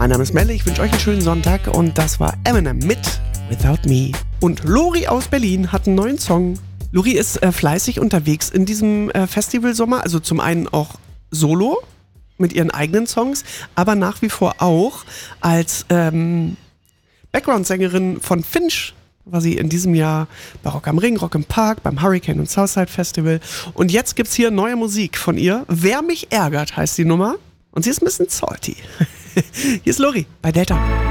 Mein Name ist Melle, ich wünsche euch einen schönen Sonntag und das war Eminem mit Without Me. Und Lori aus Berlin hat einen neuen Song. Lori ist fleißig unterwegs in diesem Festivalsommer, also zum einen auch solo mit ihren eigenen Songs, aber nach wie vor auch als Background-Sängerin von Finch war sie in diesem Jahr bei Rock am Ring, Rock im Park, beim Hurricane und Southside Festival. Und jetzt gibt's hier neue Musik von ihr. Wer mich ärgert, heißt die Nummer. Und sie ist ein bisschen salty. Hier ist Lori bei Delta.